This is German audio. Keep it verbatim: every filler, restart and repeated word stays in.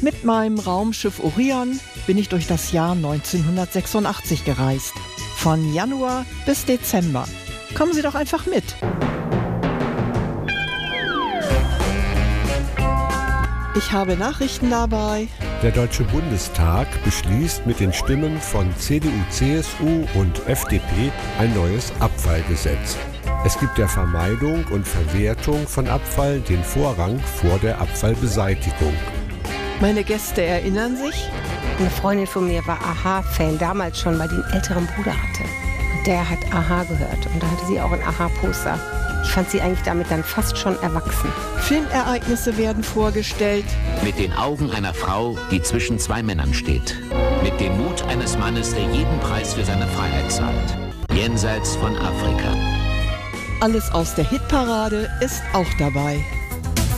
Mit meinem Raumschiff Orion bin ich durch das Jahr neunzehnhundertsechsundachtzig gereist. Von Januar bis Dezember. Kommen Sie doch einfach mit. Ich habe Nachrichten dabei. Der Deutsche Bundestag beschließt mit den Stimmen von C D U, C S U und F D P ein neues Abfallgesetz. Es gibt der Vermeidung und Verwertung von Abfall den Vorrang vor der Abfallbeseitigung. Meine Gäste erinnern sich? Eine Freundin von mir war A-ha-Fan, damals schon, weil die einen älteren Bruder hatte. Und der hat A-ha gehört und da hatte sie auch ein A-ha-Poster. Ich fand sie eigentlich damit dann fast schon erwachsen. Filmereignisse werden vorgestellt. Mit den Augen einer Frau, die zwischen zwei Männern steht. Mit dem Mut eines Mannes, der jeden Preis für seine Freiheit zahlt. Jenseits von Afrika. Alles aus der Hitparade ist auch dabei.